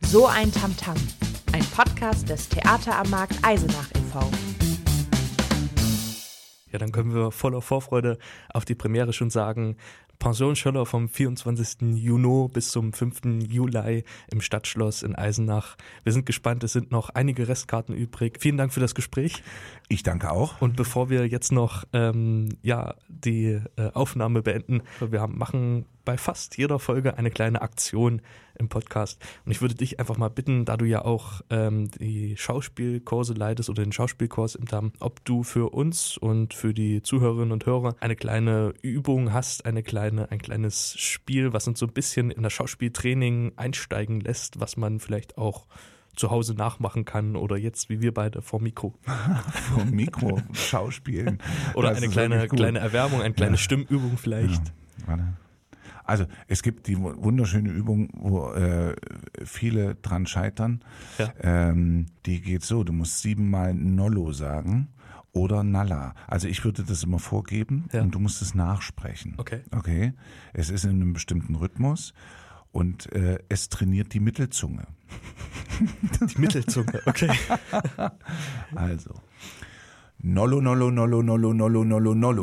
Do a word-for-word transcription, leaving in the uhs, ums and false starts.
So ein Tamtam, ein Podcast des Theater am Markt Eisenach e V Ja, dann können wir voller Vorfreude auf die Premiere schon sagen, Pension Schöller vom vierundzwanzigsten Juni bis zum fünften Juli im Stadtschloss in Eisenach. Wir sind gespannt, es sind noch einige Restkarten übrig. Vielen Dank für das Gespräch. Ich danke auch. Und bevor wir jetzt noch ähm, ja, die äh, Aufnahme beenden, wir haben, machen bei fast jeder Folge eine kleine Aktion im Podcast. Und ich würde dich einfach mal bitten, da du ja auch ähm, die Schauspielkurse leitest oder den Schauspielkurs im Damm, ob du für uns und für die Zuhörerinnen und Hörer eine kleine Übung hast, eine kleine, ein kleines Spiel, was uns so ein bisschen in das Schauspieltraining einsteigen lässt, was man vielleicht auch zu Hause nachmachen kann oder jetzt wie wir beide vor Mikro. Vor Mikro Schauspielen. Oder das eine kleine, kleine Erwärmung, eine kleine ja. Stimmübung vielleicht. Ja. Warte. Also es gibt die wunderschöne Übung, wo äh, viele dran scheitern. Ja. Ähm, die geht so, du musst siebenmal Nollo sagen oder Nalla. Also ich würde das immer vorgeben ja. und du musst es nachsprechen. Okay. Okay. Es ist in einem bestimmten Rhythmus und äh, es trainiert die Mittelzunge. Die Mittelzunge, okay. Also Nollo, Nollo, Nollo, Nollo, Nollo, Nollo, Nollo.